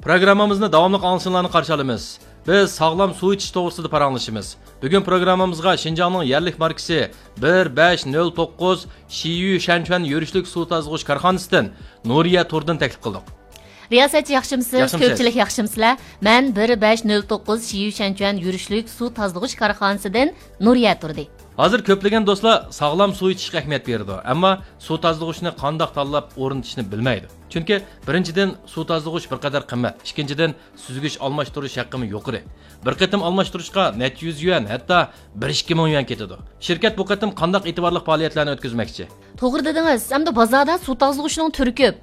Programmamızda davamlıq anlatışlarını qarşı alımız. Biz sağlam su içiş toğrusida paranlaşımız. Bugün programmamızga Şinjanның yerlik markası 1509 Shiyu Shanchuan yürüşlük su tazgıç karxanasından Nuriya Turdun təklif qıldık. Riyasətçi yaxşımısınız, köpçülük yaxşımısınızlar. Mən 1509 Shiyu Shanchuan yürüşlük su tazgıç karxanasından Nuriya Turdi. Hazır köplеген dostlar sağlam su içishga ahamiyat berdi, ammo suv tozalag'uchni qandoq tanlab o'rnatishni bilmaydi. Chunki birinchidan suv tozalag'uch bir qadar qimmat, ikkinchidan suzgich almashtirish haqimi yuqori. Bir qatim almashtirishga net 100 yuan, hatto 1-2 ming yuan ketadi. Shirkat bu qatim qandoq e'tiborli faoliyatlarni o'tkazmoqchi. To'g'ri dedingiz, hamda bozorda suv tozalag'uchning turi ko'p.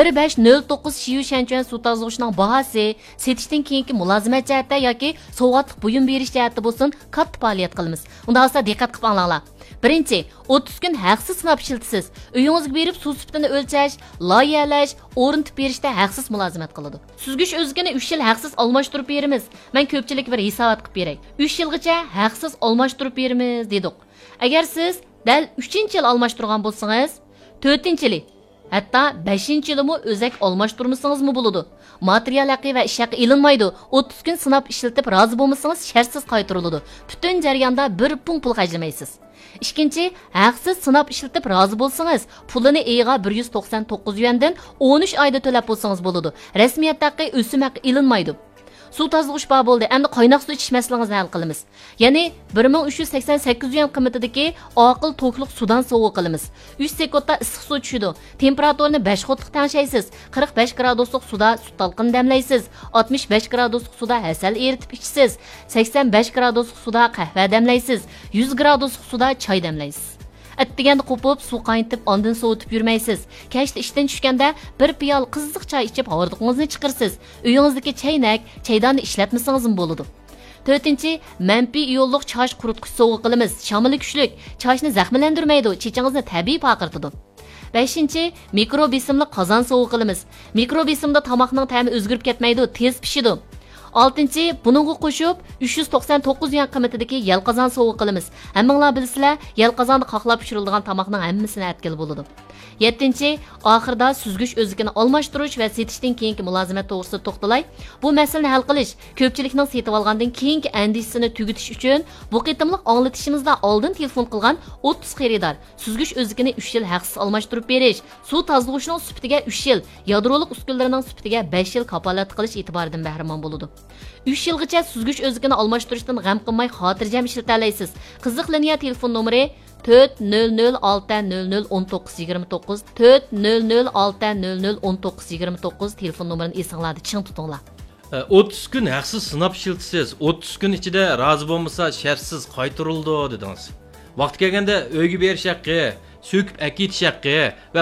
1509 Shiyu Shanchuan suv tozalag'uchning bahosi setishdan keyingi mulozimat jihatda yoki sovg'atliq buyum berish jihatda bo'lsin, katta faoliyat qilamiz. Unda olsa diqqat qilib anglanglar. Birinchi, 30 kun haqsiz sinab ishlatasiz. Uyingizga berib suv sifatini o'lchash, loyihalash, o'rnatib berishda haqsiz mulozimat qiladi. Suzgich o'zigini 3 yil haqsiz almashtirib beramiz. Men ko'pchilik bir hisobot qilib beray. 3 yilgacha haqsiz almashtirib beramiz dedik. Agar siz dal 3-yil almashtirgan bo'lsangiz, 4-yili hatta 5-yilimi o'zak almashtirmasangiz bo'ladi. Material haqi va ish haqi ilinmaydi. 30 kun sinab ishlatib rozi bo'lmasangiz shartsiz qaytariladi. Butun jarayonda bir pul xarjlamaysiz. İkinci, haqsiz sinab ishlatib rozi bo'lsangiz, pulini eyiga 199 yuandan 13 oyda to'lab bo'lsangiz bo'ladi. Rasmiyat haqi o'sim haqi ilinmaydi. Suv tozalag'uch bor bo'ldi. Endi qaynoq suv ichish masalalaringizni hal qilamiz. Ya'ni 1388 yuan qiymatidagi oqil to'kliq suvdan sovuq qilamiz. 3 sekundda issiq suv tushadi. Temperaturini 5 xotliq tangshaysiz. 45 graduslik suda sut talqini damlaysiz. 65 graduslik suda asal eritib ichsiz. 85 graduslik suda qahva damlaysiz. 100 graduslik suda choy damlaysiz. Atdiganda qo'pib suv qaynatib ondan sovutib yurmaysiz. Kechda ishdan tushganda bir piyol qiziq choy ichib hordiqingizni chiqarsiz. Uyingizdagi chaynak, chaydonni ishlatmasangiz ham bo'ladi. 4-chi, manfiy iyonliq chosh quritgich sovuq qilamiz. Shamili kuchlik, choshni zaxmlantirmaydi, chechingizni tabiiy paqirtadi. 5-chi, mikrobesimli qozon sovuq qilamiz. Mikrobesimda tomoqning ta'mi o'zgarib ketmaydi, tez pishadi. 6-chi, buningga qo'shib 399 yuan qiymatidagi yalqazon sovuq qilamiz. Hammanglar bilsizlar, yalqazonda qoqlab pishirilgan tomoqning hammasini atkil bo'ladi. 7-chi, oxirida suzgich o'zigini almashtirish va setishdan keyingi mulozimat to'g'risida to'xtalay. Bu masalani hal qilish ko'pchilikning setib olgandan keyingi andishini tugutish uchun bu qitimliq anglatishimizda oldin telefon qilgan 30 xaridor suzgich o'zigini 3 yil haqsiz almashtirib berish, suv tozalag'uchining sifatiga 3 yil, yadroliq uskunalarining sifatiga 5 yil kapolat qilish e'tiboridan bahramon bo'ladi. 3 yilgacha suzgich o'zigini almashtirishdan g'am qilmay xotirjam ishlata olasiz. Qiziq liniya telefon nomeri 400601929 400601929 telefon nomerini esinglarda ching tutinglar. 30 kun haqsiz sinab ishlatasiz. 30 kun ichida rozi bo'lmasa shartsiz qaytarildi dedingiz. Vaqt kelganda uyga berish haqqi, söküp akitish haqqi va